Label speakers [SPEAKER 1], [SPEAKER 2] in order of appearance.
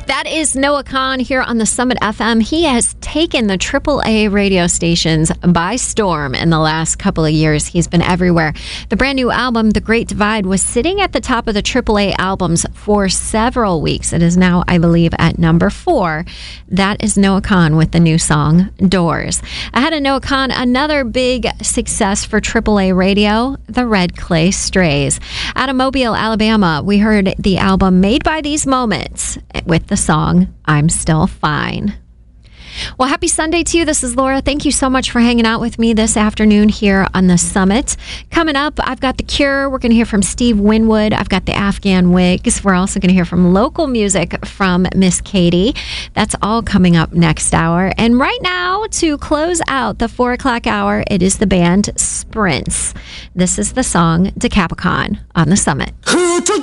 [SPEAKER 1] That is Noah Kahan here on the Summit FM. He has taken the AAA radio stations by storm in the last couple of years. He's been everywhere. The brand new album, The Great Divide, was sitting at the top of the AAA albums for several weeks. It is now, I believe, at number 4. That is Noah Kahan with the new song, Doors. Ahead of Noah Kahan, another big success for AAA radio, the Red Clay Strays. Out of Mobile, Alabama, we heard the album Made by These Moments with the song I'm Still Fine. Well, happy Sunday to you. This is Laura. Thank you so much for hanging out with me this afternoon here on the Summit. Coming up, I've got The Cure. We're going to hear from Steve Winwood. I've got the Afghan Wigs. We're also going to hear from local music from Miss Katie. That's all coming up next hour. And right now, to close out the 4 o'clock hour, it is the band Sprints. This is the song Decapicon on the Summit.